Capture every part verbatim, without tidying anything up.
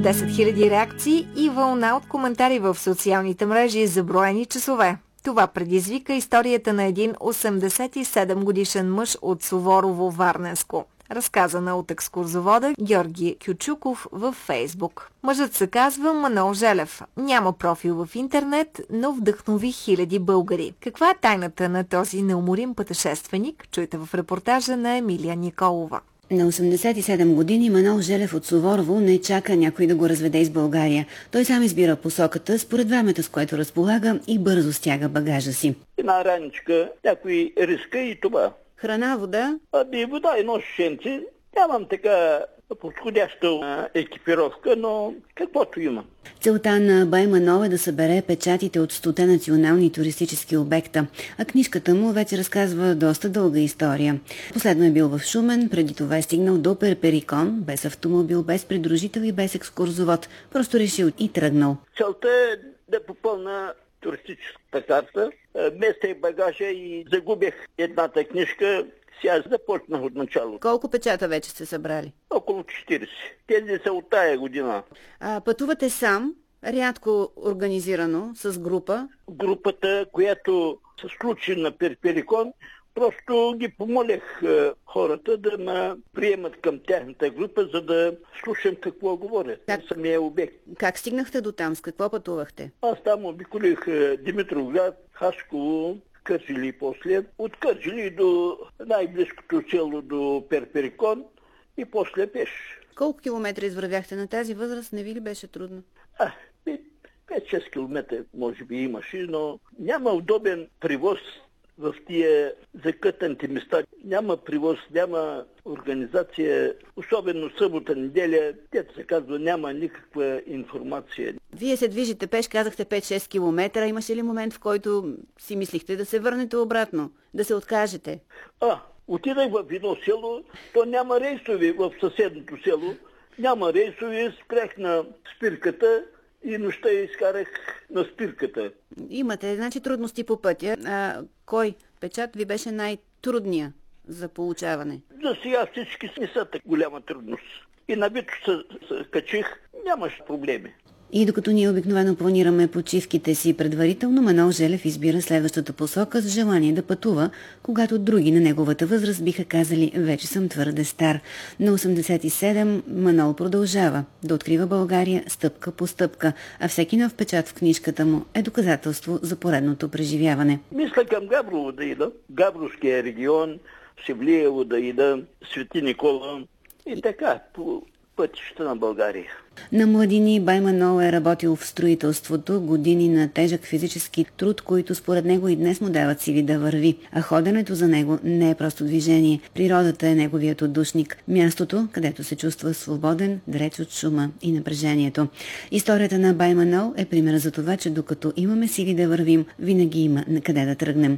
десет хиляди реакции и вълна от коментари в социалните мрежи за броени часове. Това предизвика историята на един осемдесет и седем годишен мъж от Суворово, Варненско, разказана от екскурзовода Георги Кючуков във Фейсбук. Мъжът се казва Манол Желев. Няма профил в интернет, но вдъхнови хиляди българи. Каква е тайната на този неуморим пътешественик? Чуйте в репортажа на Емилия Николова. На осемдесет и седем години Манол Желев от Суворово не чака някой да го разведе из България. Той сам избира посоката според времето, с което разполага, и бързо стяга багажа си. Една раничка, някои риска и това. Храна, вода? Аби вода и нощенци. Нямам така подходяща екипировка, но каквото има. Целта на бай Манол е да събере печатите от стоте национални туристически обекта, а книжката му вече разказва доста дълга история. Последно е бил в Шумен, преди това е стигнал до Перперикон, без автомобил, без придружител и без екскурзовод. Просто решил и тръгнал. Целта е да попълна туристическата карта, местех багажа и загубих едната книжка. Сега започнах от начало. Колко печата вече сте събрали? Около четиридесет. Тези са от тая година. А, пътувате сам, рядко организирано, с група? Групата, която се случи на Перперикон, просто ги помолих е, хората да ме приемат към тяхната група, за да слушам какво говорят. Как? Самия обект. Как стигнахте до там? С какво пътувахте? Аз там обиколих е, Димитровград, Хасково, Кърджали и после. От Кърджали до най-близкото село до Перперикон и после пеш. Колко километра извървяхте на тази възраст? Не ви ли беше трудно? А, пет-шест километра може би имаше, но няма удобен привоз в тия закътаните места. Няма привоз, няма организация, особено събота, неделя, дето се казва, няма никаква информация. Вие се движите пеш, казахте пет-шест километра. Имаше ли момент, в който си мислихте да се върнете обратно, да се откажете? А, отидах в едно село, то няма рейсови в съседното село, няма рейсови, спрях на спирката и нощта изкарах на спирката. Имате, значи, трудности по пътя. А кой печат ви беше най-трудния за получаване? За сега всички не са така голяма трудност. И набито се, се качих, нямаше проблеми. И докато ние обикновено планираме почивките си предварително, Манол Желев избира следващата посока с желание да пътува, когато други на неговата възраст биха казали «Вече съм твърде стар». На осемдесет и седем Манол продължава да открива България стъпка по стъпка, а всеки нов печат в книжката му е доказателство за поредното преживяване. Мисля към Габрово да ида, Габровския регион, Севлиево да ида, Свети Никола и така по пътища на България. На младини бай Манол е работил в строителството, години на тежък физически труд, които според него и днес му дават сили да върви. А ходенето за него не е просто движение. Природата е неговият отдушник. Мястото, където се чувства свободен, далеч от шума и напрежението. Историята на бай Манол е пример за това, че докато имаме сили да вървим, винаги има на къде да тръгнем.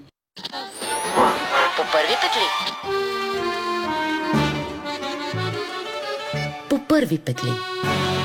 По първи петли. По първи петли.